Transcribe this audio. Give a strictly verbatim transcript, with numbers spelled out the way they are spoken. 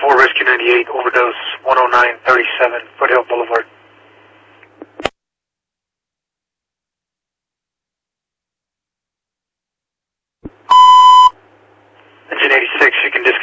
four Rescue ninety-eight, overdose one oh nine thirty-seven, Foothill Boulevard. Engine eighty-six, you can disconnect.